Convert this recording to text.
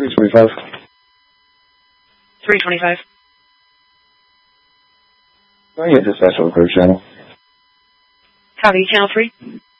325. 325. Can I get dispatch on the third channel? Copy, channel 3.